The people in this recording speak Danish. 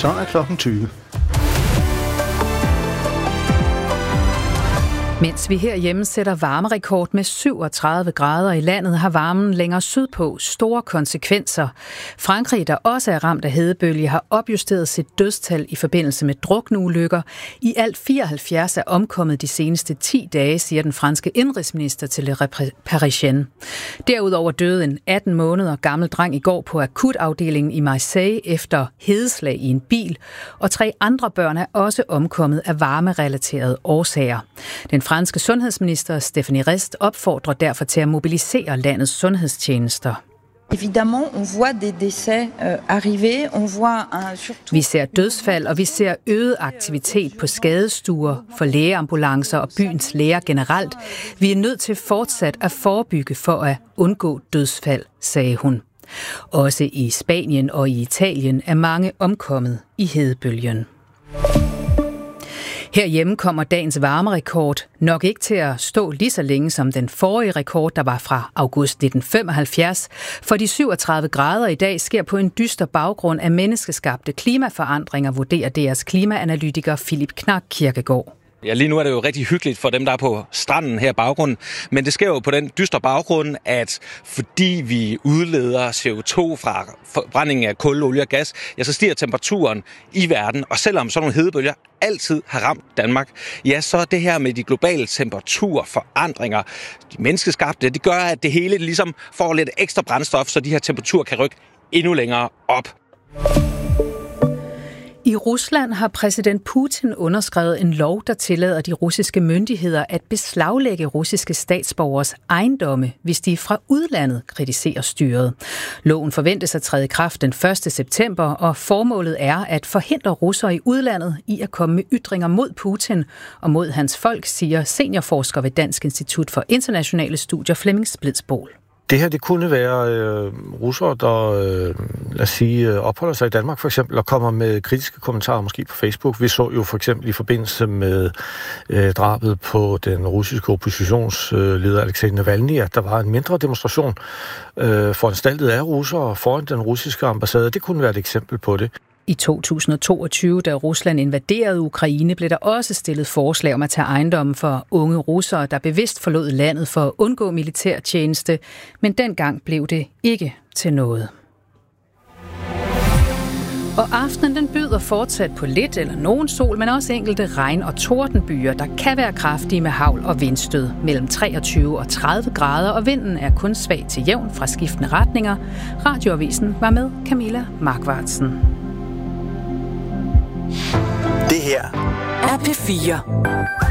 Så er klokken 20. Mens vi herhjemme sætter varmerekord med 37 grader i landet, har varmen længere sydpå store konsekvenser. Frankrig, der også er ramt af hedebølge, har opjusteret sit dødstal i forbindelse med drukneulykker. I alt 74 er omkommet de seneste 10 dage, siger den franske indrigsminister til Le Parisien. Derudover døde en 18 måneder gammel dreng i går på akutafdelingen i Marseille efter hedeslag i en bil, og 3 andre børn er også omkommet af varmerelaterede årsager. Den franske sundhedsminister Stéphanie Rist opfordrer derfor til at mobilisere landets sundhedstjenester. Vi ser dødsfald, og vi ser øget aktivitet på skadestuer, for lægeambulancer og byens læger generelt. Vi er nødt til fortsat at forebygge for at undgå dødsfald, sagde hun. Også i Spanien og i Italien er mange omkommet i hedebølgen. Herhjemme kommer dagens varmerekord nok ikke til at stå lige så længe som den forrige rekord, der var fra august 1975. For de 37 grader i dag sker på en dyster baggrund af menneskeskabte klimaforandringer, vurderer deres klimaanalytiker Philip Knack Kirkegaard. Ja, lige nu er det jo rigtig hyggeligt for dem, der er på stranden her i baggrunden, men det sker jo på den dystre baggrund, at fordi vi udleder CO2 fra forbrændingen af kul, olie og gas, ja, så stiger temperaturen i verden, og selvom sådan nogle hedebølger altid har ramt Danmark, ja, så det her med de globale temperaturforandringer, de menneskeskabte, det gør, at det hele ligesom får lidt ekstra brændstof, så de her temperaturer kan rykke endnu længere op. I Rusland har præsident Putin underskrevet en lov, der tillader de russiske myndigheder at beslaglægge russiske statsborgers ejendomme, hvis de fra udlandet kritiserer styret. Loven forventes at træde i kraft den 1. september, og formålet er at forhindre russere i udlandet i at komme med ytringer mod Putin og mod hans folk, siger seniorforsker ved Dansk Institut for Internationale Studier Flemming Splidsbol. Det her, det kunne være russere, der, lad os sige, opholder sig i Danmark for eksempel, og kommer med kritiske kommentarer måske på Facebook. Vi så jo for eksempel i forbindelse med drabet på den russiske oppositionsleder Alexei Navalny, at der var en mindre demonstration foranstaltet af russere foran den russiske ambassade. Det kunne være et eksempel på det. I 2022, da Rusland invaderede Ukraine, blev der også stillet forslag om at tage ejendommen for unge russere, der bevidst forlod landet for at undgå militærtjeneste, men dengang blev det ikke til noget. Og aftenen den byder fortsat på lidt eller nogen sol, men også enkelte regn- og tordenbyer, der kan være kraftige med hagl og vindstød. Mellem 23 og 30 grader, og vinden er kun svag til jævn fra skiftende retninger. Radioavisen var med Camilla Markvartsen. Det her er P4.